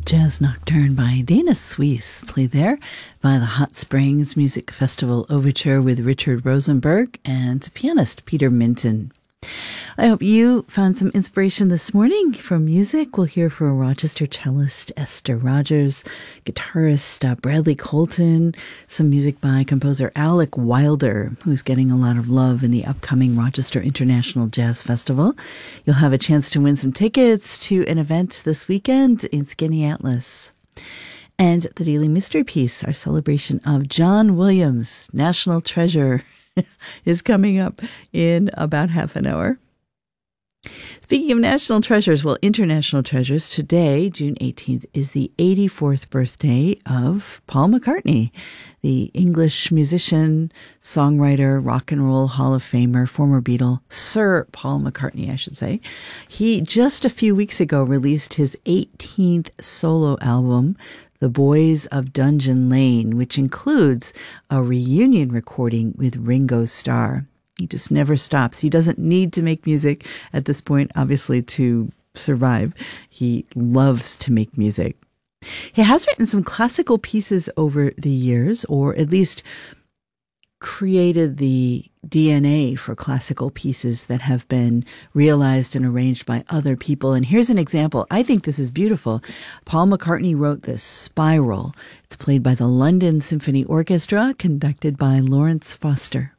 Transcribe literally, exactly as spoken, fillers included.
Jazz Nocturne by Dana Suisse, played there by the Hot Springs Music Festival Overture with Richard Rosenberg and pianist Peter Minton. I hope you found some inspiration this morning from music. We'll hear from Rochester cellist Esther Rogers, guitarist uh, Bradley Colton, some music by composer Alec Wilder, who's getting a lot of love in the upcoming Rochester International Jazz Festival. You'll have a chance to win some tickets to an event this weekend in Skinny Atlas. And the Daily Mystery Piece, our celebration of John Williams, National Treasure, is coming up in about half an hour. Speaking of national treasures, well, international treasures, today, June eighteenth, is the eighty-fourth birthday of Paul McCartney, the English musician, songwriter, rock and roll Hall of Famer, former Beatle, Sir Paul McCartney, I should say. He just a few weeks ago released his eighteenth solo album, The Boys of Dungeon Lane, which includes a reunion recording with Ringo Starr. He just never stops. He doesn't need to make music at this point, obviously, to survive. He loves to make music. He has written some classical pieces over the years, or at least created the D N A for classical pieces that have been realized and arranged by other people. And here's an example. I think this is beautiful. Paul McCartney wrote this, Spiral. It's played by the London Symphony Orchestra, conducted by Lawrence Foster.